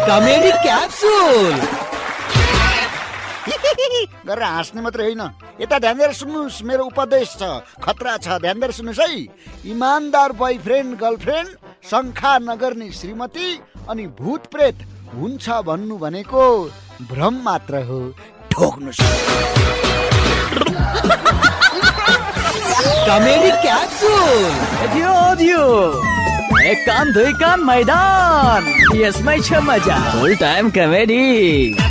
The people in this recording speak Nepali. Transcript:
कमेडी क्याप्सुल गरेर हाँस्ने मात्रै होइन, यता ध्यान दिएर सुन्नुहोस्, मेरो उपदेश छ, खतरा छ, ध्यान दिएर सुन्नुहोस् है। इमान्दार बोयफ्रेन्ड गर्लफ्रेन्ड, शङ्का नगर्ने श्रीमती अनि भूत प्रेत हुन्छ भन्नु भनेको भ्रम मात्र हो, ठोक्नुहोस्। कमेडी क्याप्सुल दियो एक कान दुई कान मैदान, यसमै छ मजा, फुल टाइम कमेडी।